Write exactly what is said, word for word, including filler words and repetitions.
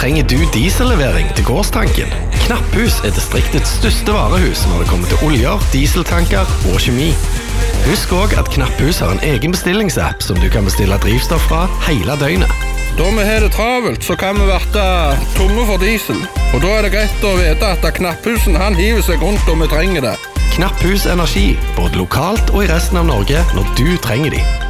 trenger du diesellevering til gårdstanken? Knapphus er distriktets største varehus når det kommer til oljer, dieseltanker og kjemi. Husk også at Knapphus har en egen bestillingsapp som du kan bestille drivstoff fra hele døgnet. Da vi har det travelt, så kan vi være tomme for diesel. Og da er det greit å vite at Knapphusen han hiver seg rundt om vi trenger det. Knapphus Energi, både lokalt og i resten av Norge når du trenger de.